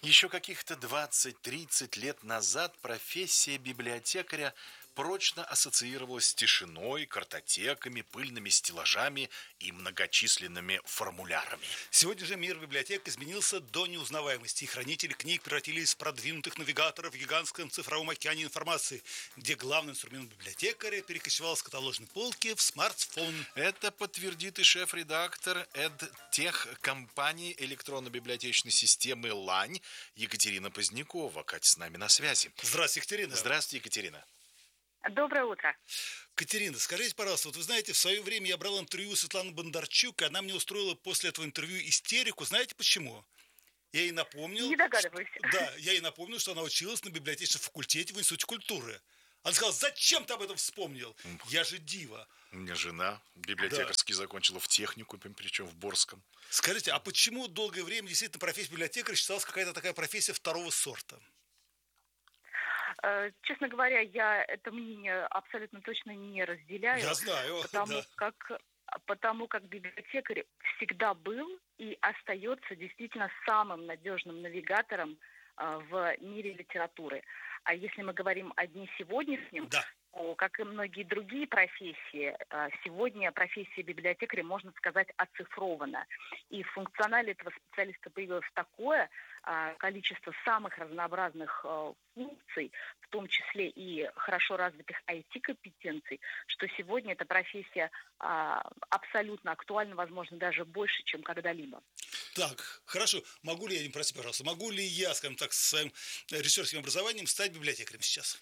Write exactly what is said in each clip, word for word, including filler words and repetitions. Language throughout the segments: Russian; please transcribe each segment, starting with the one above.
Еще каких-то двадцать-тридцать лет назад профессия библиотекаря прочно ассоциировалась с тишиной, картотеками, пыльными стеллажами и многочисленными формулярами. Сегодня же мир библиотек изменился до неузнаваемости, и хранители книг превратились в продвинутых навигаторов в гигантском цифровом океане информации, где главный инструмент библиотекаря перекочевал с каталожной полки в смартфон. Это подтвердит и шеф-редактор эдтех-компании электронно-библиотечной системы «Лань» Екатерина Позднякова. Катя с нами на связи. Здравствуйте, Екатерина. Здравствуйте, Екатерина. Доброе утро. Катерина, скажите, пожалуйста, вот вы знаете, в свое время я брал интервью у Светланы Бондарчук, и она мне устроила после этого интервью истерику. Знаете почему? Я ей напомнил... Не догадываюсь. Что, да, я ей напомнил, что она училась на библиотечном факультете в Институте культуры. Она сказала: зачем ты об этом вспомнил? Я же дива. У меня жена библиотекарский да. закончила в техникуме, причем в Борском. Скажите, а почему долгое время действительно профессия библиотекаря считалась какая-то такая профессия второго сорта? Честно говоря, я это мнение абсолютно точно не разделяю. Я знаю, потому да. как потому как библиотекарь всегда был и остается действительно самым надежным навигатором в мире литературы. А если мы говорим о дне сегодняшнем, да. то, как и многие другие профессии, сегодня профессия библиотекаря, можно сказать, оцифрована. И в функционале этого специалиста появилось такое количество самых разнообразных функций, в том числе и хорошо развитых ай ти-компетенций, что сегодня эта профессия абсолютно актуальна, возможно, даже больше, чем когда-либо. Так, хорошо. Могу ли я, простите, пожалуйста, могу ли я, скажем так, со своим режиссерским образованием стать библиотекарем сейчас?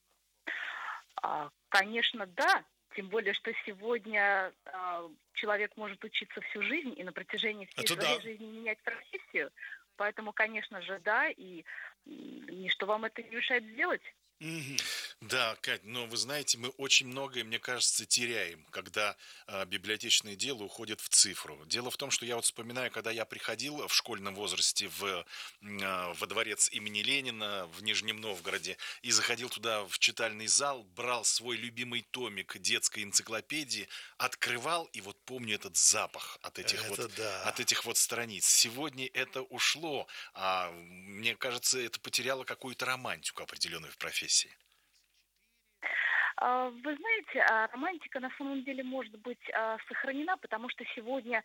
Конечно, да. Тем более, что сегодня э, человек может учиться всю жизнь и на протяжении всей Это своей да. жизни менять профессию. Поэтому, конечно же, да, и ничто вам это не мешает сделать. Mm-hmm. Да, Кать, но вы знаете, мы очень многое, мне кажется, теряем, когда э, библиотечное дело уходит в цифру. Дело в том, что я вот вспоминаю, когда я приходил в школьном возрасте в, э, во дворец имени Ленина в Нижнем Новгороде и заходил туда в читальный зал, брал свой любимый томик детской энциклопедии, открывал, и вот помню этот запах от этих, вот, да. от этих вот страниц. Сегодня это ушло, а мне кажется, это потеряло какую-то романтику определенную в профессии. Вы знаете, романтика на самом деле может быть сохранена, потому что сегодня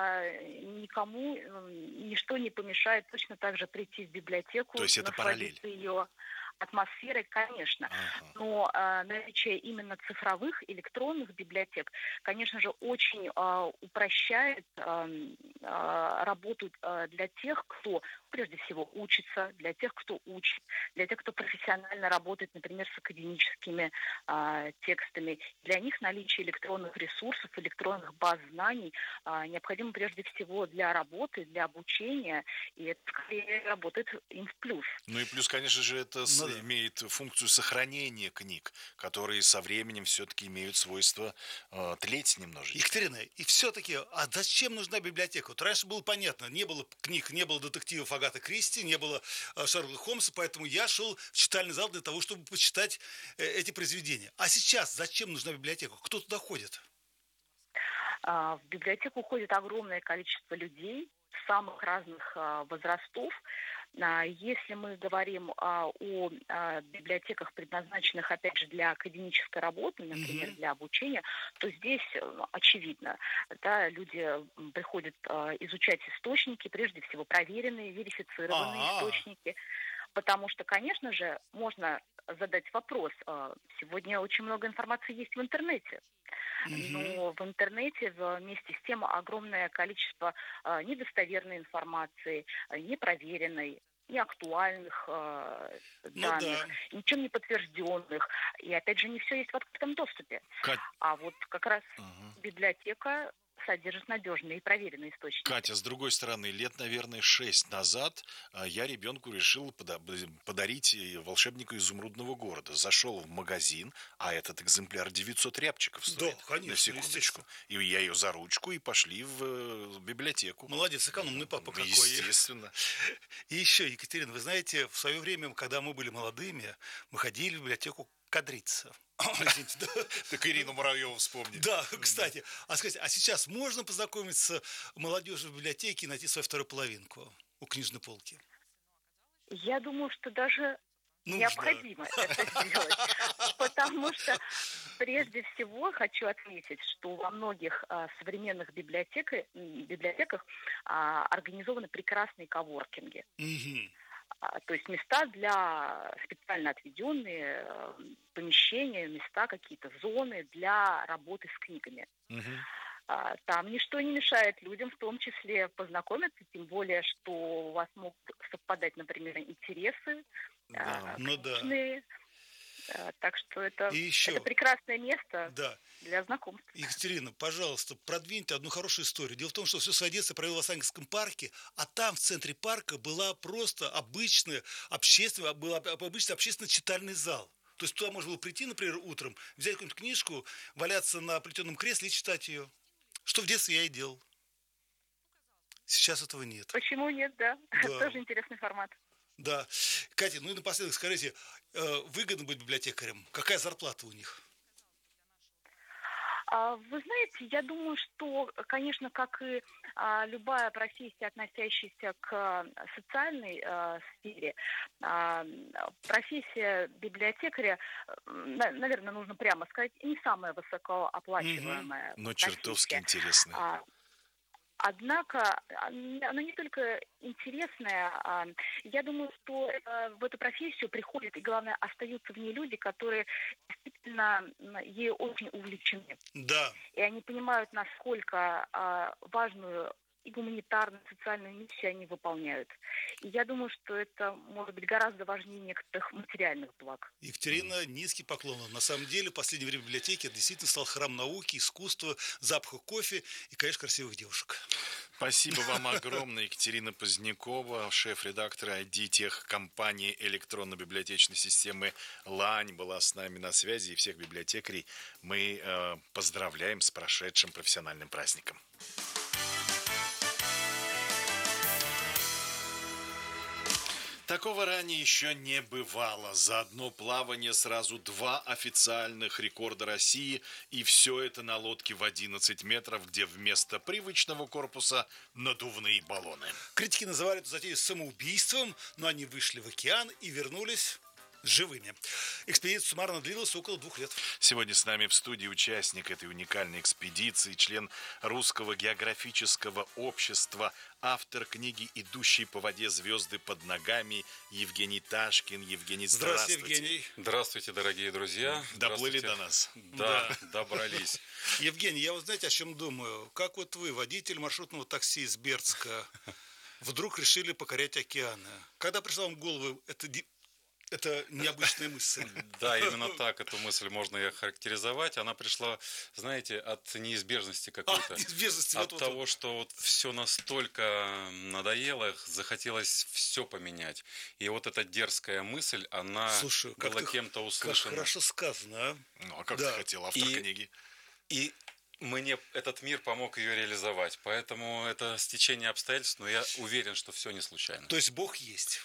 никому ничто не помешает точно так же прийти в библиотеку, то есть это параллель ее атмосферой, конечно, ага. но э, наличие именно цифровых электронных библиотек, конечно же, очень э, упрощает э, э, работу э, для тех, кто прежде всего учится, для тех, кто учит, для тех, кто профессионально работает, например, с академическими э, текстами. Для них наличие электронных ресурсов, электронных баз знаний э, необходимо прежде всего для работы, для обучения, и это скорее работает им в плюс. Ну и плюс, конечно же, это ну, да. имеет функцию сохранения книг, которые со временем все-таки имеют свойство э, тлеть немножечко. Екатерина, и все-таки, а зачем нужна библиотека? Вот раньше было понятно, не было книг, не было детективов Агаты Кристи, не было э, Шерлока Холмса, поэтому я шел в читальный зал для того, чтобы почитать э, эти произведения. А сейчас зачем нужна библиотека? Кто туда ходит? В библиотеку ходит огромное количество людей самых разных а, возрастов. А, если мы говорим а, о а, библиотеках, предназначенных, опять же, для академической работы, например, mm-hmm. для обучения, то здесь очевидно, да, люди приходят а, изучать источники, прежде всего проверенные, верифицированные А-а-а. источники, потому что, конечно же, можно задать вопрос. Сегодня очень много информации есть в интернете. Mm-hmm. Но в интернете вместе с тем огромное количество э, недостоверной информации, э, непроверенной, неактуальных э, данных, ну, да. ничем не подтвержденных. И опять же, не все есть в открытом доступе. Кать... А вот как раз uh-huh. библиотека содержит надежные и проверенные источники. Катя, с другой стороны, лет, наверное, шесть назад я ребенку решил подарить волшебника изумрудного города. Зашел в магазин, а этот экземпляр девятьсот рябчиков стоит. Да, конечно, на секундочку. И я ее за ручку и пошли в библиотеку. Молодец, экономный папа какой. Естественно. И еще, Екатерина, вы знаете, в свое время, когда мы были молодыми, мы ходили в библиотеку кадриться. Извините, да? Так Ирину Муравьеву вспомнили. Да, кстати. А скажите, а сейчас можно познакомиться с молодежью в библиотеке и найти свою вторую половинку у книжной полки? Я думаю, что даже Нужно. необходимо это сделать, потому что прежде всего хочу отметить, что во многих а, современных библиотек, библиотеках а, организованы прекрасные коворкинги. Мгм. А, То есть места для специально отведенные э, помещения, места, какие-то зоны для работы с книгами. Мгм. А, Там ничто не мешает людям в том числе познакомиться, тем более, что у вас могут совпадать, например, интересы Да. а, Ну да. книжные. А, Так что И это, это еще, прекрасное место да. для знакомств. Екатерина, пожалуйста, продвиньте одну хорошую историю. Дело в том, что все свое детство провел в Останкинском парке, а там в центре парка была просто обычная общественная, был об- обычный общественный читальный зал. То есть туда можно было прийти, например, утром, взять какую-нибудь книжку, валяться на плетеном кресле и читать ее. Что в детстве я и делал. Сейчас этого нет. Почему нет, да? Да, Тоже интересный формат. да. Катя, ну и напоследок скажите, э, выгодно быть библиотекарем? Какая зарплата у них? А, Вы знаете, я думаю, что, конечно, как и а, любая профессия, относящаяся к а, социальной а, сфере, а, м, профессия библиотекаря, наверное, нужно прямо сказать, не самая Мгм. высокооплачиваемая Но чертовски профессия. интересно. А, Однако а, н- она не только интересная, а, я думаю, что э, в эту профессию приходят и, главное, остаются в ней люди, которые действительно м, ею очень увлечены. Да. И они понимают, насколько а, важную и гуманитарную, социальную миссию они выполняют. И я думаю, что это может быть гораздо важнее некоторых материальных благ. Мгм. Екатерина, низкий поклон вам. На самом деле, в последнее время библиотеки действительно стал храм науки, искусства, запаха кофе и, конечно, красивых девушек. Спасибо вам огромное, Екатерина Позднякова, шеф-редактор ай ди-тех компании электронно-библиотечной системы «Лань» была с нами на связи, и всех библиотекарей мы э, поздравляем с прошедшим профессиональным праздником. Такого ранее еще не бывало. За одно плавание сразу два официальных рекорда России, и все это на лодке в одиннадцать метров, где вместо привычного корпуса надувные баллоны. Критики называли эту затею самоубийством, но они вышли в океан и вернулись живыми. Экспедиция суммарно длилась около двух лет. Сегодня с нами в студии участник этой уникальной экспедиции, член Русского географического общества, автор книги «Идущие по воде звезды под ногами» Евгений Ташкин. Евгений, здравствуйте. Здравствуйте, Евгений. Здравствуйте, дорогие друзья. Доплыли Здравствуйте. до нас. Да, добрались. Евгений, я вот знаете, о чем думаю? Как вот вы, водитель маршрутного такси из Бердска, вдруг решили покорять океаны? Когда пришла вам в голову эта, ди- эта необычная мысль? Да, именно так эту мысль можно и охарактеризовать. Она пришла, знаете, от неизбежности А, какой-то. неизвестности. От вот, вот, того, вот. что вот все настолько надоело, захотелось все поменять. И вот эта дерзкая мысль, она Слушай, как была ты- кем-то Как услышана. хорошо сказано, а? Ну, а как Да. ты хотел, автор И- книги? И мне этот мир помог ее реализовать. Поэтому это стечение обстоятельств, но я уверен, что все не случайно. То есть Бог есть.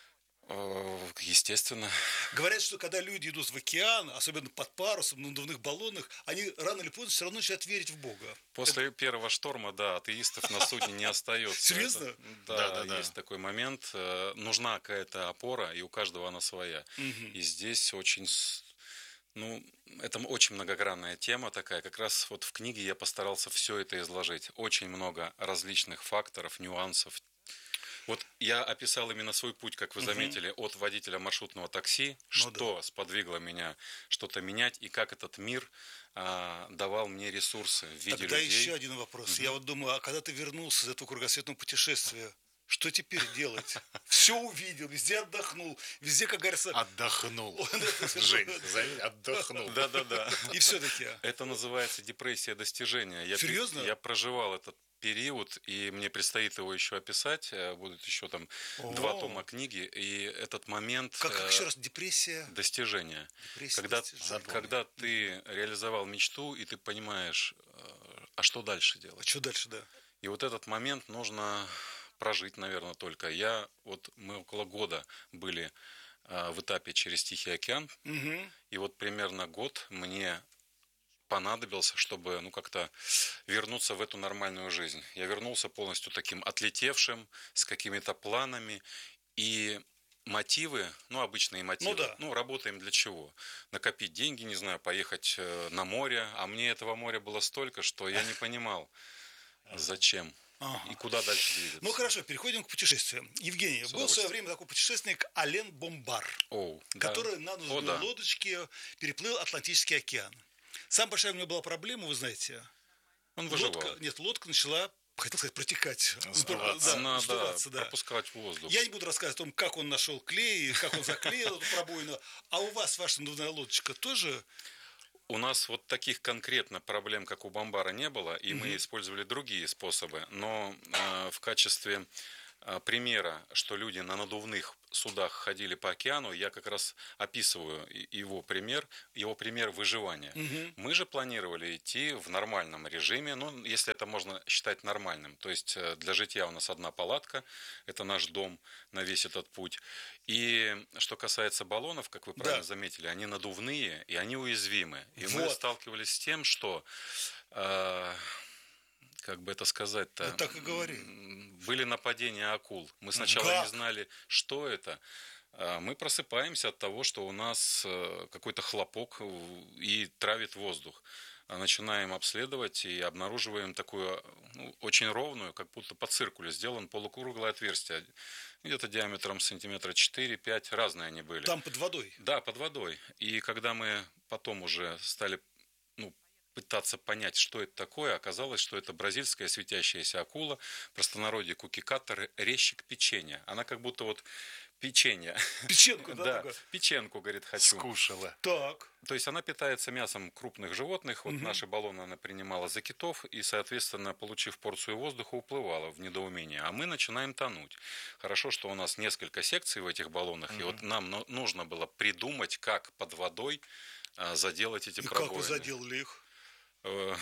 Э, Естественно. Говорят, что когда люди идут в океан, особенно под парусом, на надувных баллонах, они рано или поздно все равно начинают верить в Бога. После первого шторма, да, атеистов на судне не остается. Серьезно? Это- Да, да, да, да. есть такой момент. Э, Нужна какая-то опора, и у каждого она своя. Мгм. И здесь очень, с- ну, это очень многогранная тема такая. Как раз вот в книге я постарался все это изложить. Очень много различных факторов, нюансов. Вот я описал именно свой путь, как вы Мгм. заметили, от водителя маршрутного такси, Ну что сподвигло меня что-то менять, и как этот мир а, давал мне ресурсы в виде Тогда людей. еще один вопрос. Я вот думаю, а когда ты вернулся из этого кругосветного путешествия, что теперь делать? Все увидел, везде отдохнул, везде, как говорится... Отдохнул. Он это- Жень, заметь, отдохнул. Да-да-да. И все-таки... Это называется депрессия достижения. Я, Серьезно? Я проживал этот период, и мне предстоит его еще описать. Э, Будут еще там два О. тома книги, и этот момент Как, как э, еще раз, депрессия? достижения. Депрессия, Когда, достижение. когда ты реализовал мечту, и ты понимаешь, э, а что дальше А делать? что дальше, да? И вот этот момент нужно прожить, наверное, только. Я, вот мы около года были э, в этапе через Тихий океан, Мгм. и вот примерно год мне понадобился, чтобы ну как-то вернуться в эту нормальную жизнь. Я вернулся полностью таким отлетевшим, с какими-то планами. И мотивы, ну, обычные мотивы. Ну, да. Ну, работаем для чего? Накопить деньги, не знаю, поехать на море. А мне этого моря было столько, что я не понимал, зачем Ага. и куда дальше двигаться. Ну хорошо, переходим к путешествиям. Евгений, был в свое время такой путешественник Ален Бомбар, Оу, да. который на надувной О, да. лодочке переплыл Атлантический океан. Самая большая у него была проблема, вы знаете. Он выживал. Лодка, нет, лодка начала, хотел сказать, протекать. Сдуваться. Да, Она, сдуваться, да, да. пропускать воздух. Я не буду рассказывать о том, как он нашел клей, как он заклеил эту пробоину. А у вас ваша надувная лодочка тоже? У нас вот таких конкретно проблем, как у Бомбара, не было, и мы использовали другие способы. Но э, в качестве э, примера, что люди на надувных судах ходили по океану, я как раз описываю и- его пример, его пример выживания. Мы же планировали идти в нормальном режиме, ну, если это можно считать нормальным. То есть э, для житья у нас одна палатка, это наш дом на весь этот путь. И что касается баллонов, как вы правильно Да. заметили, они надувные и они уязвимы. И мы Вот. сталкивались с тем, что, э, как бы это сказать-то, Ну, так и говори. м, были нападения акул. Мы сначала Как? не знали, что это. А Мы просыпаемся от того, что у нас э, какой-то хлопок в- и травит воздух. А Начинаем обследовать и обнаруживаем такую ну, очень ровную, как будто по циркулю сделан полукруглое отверстие. Где-то диаметром сантиметра четыре-пять, разные они были. Там под водой. Да, под водой. И когда мы потом уже стали ну, пытаться понять, что это такое, оказалось, что это бразильская светящаяся акула, в простонародье кукикатор, резчик печенья. Она как будто вот печенье. Печенку, да? Да, такое? печенку, говорит, хочу. Скушала. Так. То есть она питается мясом крупных животных. Вот наши баллоны она принимала за китов и, соответственно, получив порцию воздуха, уплывала в недоумение. А мы начинаем тонуть. Хорошо, что у нас несколько секций в этих баллонах, и вот нам ну- нужно было придумать, как под водой а, заделать эти И как пробоины. вы заделали их? Э,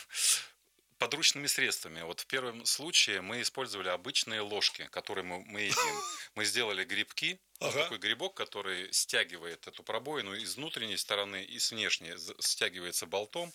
Подручными средствами. Вот в первом случае мы использовали обычные ложки, которые мы, мы едим. Мы сделали грибки, вот Ага. такой грибок, который стягивает эту пробоину из внутренней стороны и с внешней з- стягивается болтом.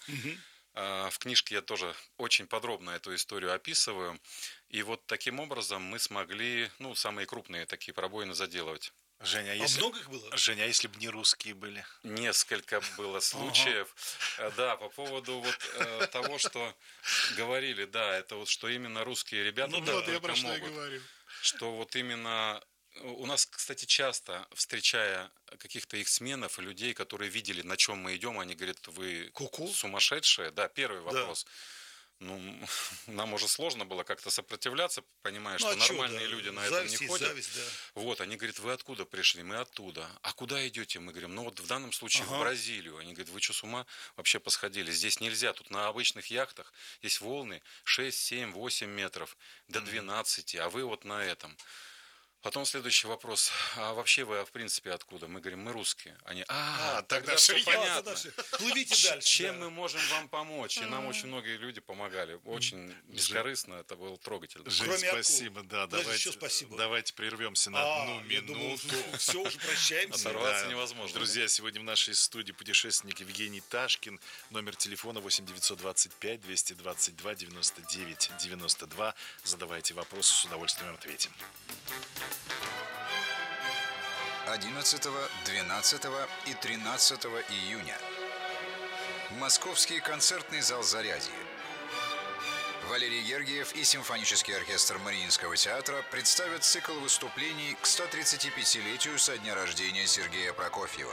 А, В книжке я тоже очень подробно эту историю описываю. И вот таким образом мы смогли, ну, самые крупные такие пробоины заделывать. Женя, а А если... много их было? Женя, а если бы не русские были? Несколько было случаев. Э, Да, по поводу вот э, того, что говорили, да, это вот, что именно русские ребята Ну так да, вот я только могут. говорю. Что вот именно у нас, кстати, часто, встречая каких-то их сменов и людей, которые видели, на чем мы идем, они говорят, вы Ку-ку? сумасшедшие. Да, первый вопрос. Ну, нам уже сложно было как-то сопротивляться, понимая, Ну, что а чё, нормальные да, люди на зависть этом не есть ходят. зависть, да. Вот, они говорят, вы откуда пришли? Мы оттуда. А куда идете? Мы говорим, ну вот в данном случае Ага. в Бразилию. Они говорят, вы что, с ума вообще посходили? Здесь нельзя. Тут на обычных яхтах есть волны шесть, семь, восемь метров до двенадцати, а вы вот на этом. Потом следующий вопрос. А вообще вы, в принципе, откуда? Мы говорим, мы русские. Они, а, А, тогда тогда все всё понятно. Дальше. Плывите Ч- дальше. Чем да. мы можем вам помочь? И нам очень многие люди помогали. Очень бескорыстно, это было трогательно. Жень, Кроме акул. спасибо, да, Подожди, давайте, ещё спасибо. давайте прервемся на А, одну я думал, минуту. все, уже прощаемся. Оторваться невозможно. Друзья, сегодня в нашей студии путешественник Евгений Ташкин. Номер телефона восемь девятьсот двадцать пять двести двадцать два девяносто девять девяносто два. Задавайте вопросы, с удовольствием ответим. одиннадцатого, двенадцатого и тринадцатого июня. Московский концертный зал «Зарядье». Валерий Гергиев и симфонический оркестр Мариинского театра представят цикл выступлений к сто тридцатипятилетию со дня рождения Сергея Прокофьева.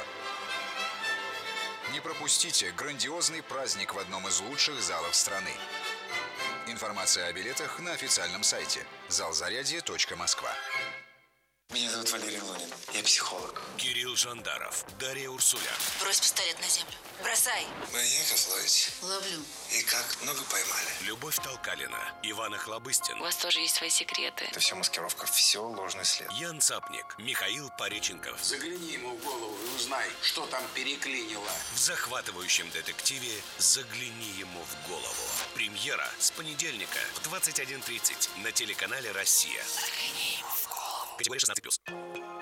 Не пропустите грандиозный праздник в одном из лучших залов страны. Информация о билетах на официальном сайте зал зарядье точка москва. Меня зовут Валерий Лунин. Я психолог. Кирилл Жандаров, Дарья Урсуля. Брось пистолет на землю. Бросай. Маньяков ловите? Ловлю. И как? Много поймали? Любовь Толкалина, Иван Охлобыстин. У вас тоже есть свои секреты. Это все маскировка, все ложный след. Ян Цапник, Михаил Пореченков. Загляни ему в голову и узнай, что там переклинило. В захватывающем детективе «Загляни ему в голову». Премьера с понедельника в двадцать один тридцать на телеканале «Россия». Загляни ему в голову. Категория шестнадцать плюс.